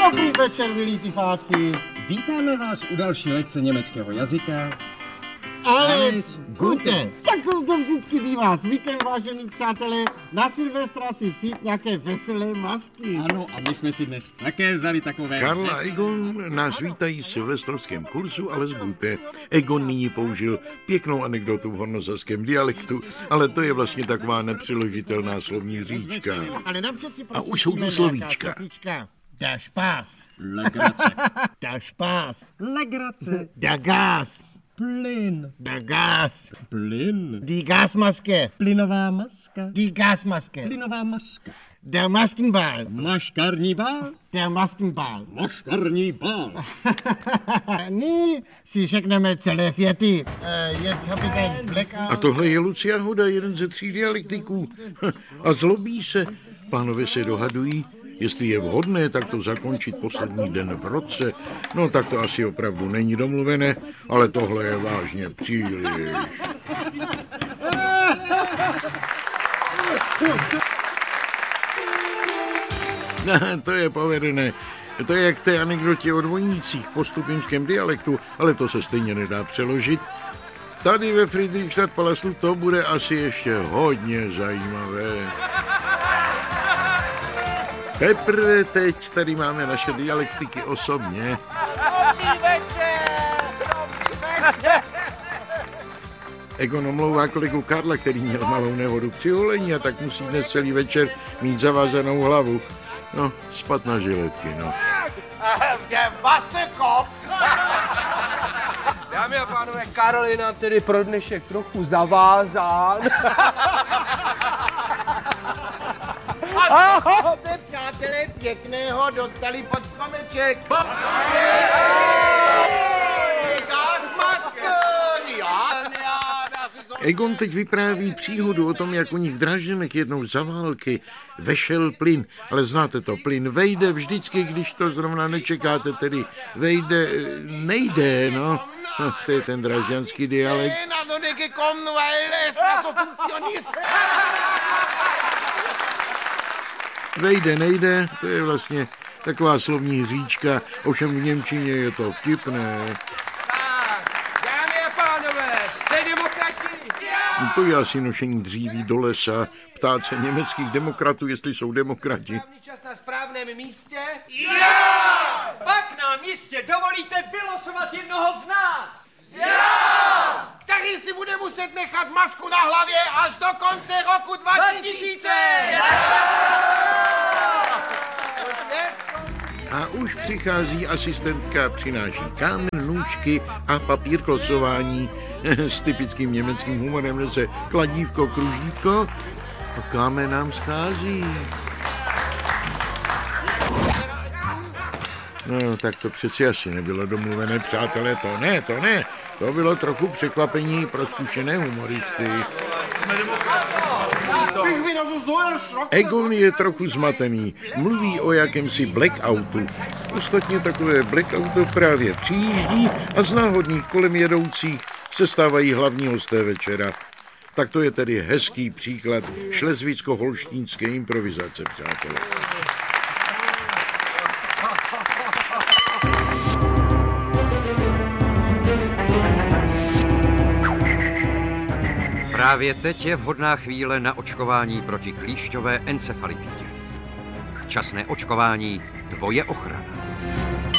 Dobrý večer, milí tifáci. Vítáme vás u další lekce německého jazyka. Alles Gute. Tak to vždycky bývá zvykem, vážení přátelé. Na Silvestra si vzít nějaké veselé masky. Ano, a my jsme si dnes také vzali takové... Karl a Egon nás vítají v silvestrovském kurzu Alles Gute. Egon nyní použil pěknou anekdotu v hornosaském dialektu, ale to je vlastně taková nepřeložitelná slovní říčka. Ale napřed si A už jsou tu slovíčka. Der Spaß. Legrace. Der Spaß. Legrace. Der Gas. Plyn. Der Gas. Plyn. Die Gasmaske. Plynová maska. Die Gasmaske. Plynová maska. Der Maskenball. Maškarní bál. Der Maskenball. Maškarní bál. Nyní si řekneme celé věty. Je kapitán Blackout. A tohle je Lucia Hoda, jeden ze 3 dialektiků. A zlobí se. Pánové se dohadují, jestli je vhodné takto zakončit poslední den v roce. No tak to asi opravdu není domluvené, ale tohle je vážně příliš. To je povedené. To je jak té anekdotě o dvojnících po stupimském dialektu, ale to se stejně nedá přeložit. Tady ve Friedrichstadtpalastu to bude asi ještě hodně zajímavé. Teprve teď tady máme naše dialektiky osobně. Dobrý večer! Egon omlouvá kolegu Karla, který měl malou nehodu při holení a tak musí dnes celý večer mít zavázanou hlavu. No, spat na žiletky, no. Der Wasserkopf! Dámy a pánové, Karol je nám tedy pro dnešek trochu zavázán. Jste, přátelé, pěkného dostali pod stromeček. Egon teď vypráví příhodu o tom, jak u nich v Drážďanech jednou za války vešel plyn. Ale znáte to, plyn vejde vždycky, když to zrovna nečekáte, tedy vejde, nejde, no. No, to je ten drážďanský dialekt. Vejde, nejde, to je vlastně taková slovní říčka, ovšem v němčině je to vtipné. Dámy a pánové, jste demokrati? To je asi nošení dříví do lesa, ptát se německých demokratů, jestli jsou demokrati. Správný čas na správném místě? Já! Pak nám jistě dovolíte vylosovat jednoho z nás! Já! Který si bude muset nechat masku na hlavě až do konce roku 2000! A už přichází asistentka, přináší kámen, nůžky a papír k losování. S typickým německým humorem nese kladívko, kružítko a kámen nám schází. No, tak to přeci asi nebylo domluvené, přátelé, to ne. To bylo trochu překvapení pro zkušené humoristy. Egon je trochu zmatený, mluví o jakémsi blackoutu. Ostatně takové blackouto právě přijíždí a z náhodných kolem jedoucích se stávají hlavní hosté večera. Tak to je tedy hezký příklad šlezvicko-holštínské improvizace, přátelé. Právě teď je vhodná chvíle na očkování proti klíšťové encefalitidě. Včasné očkování, tvoje ochrana.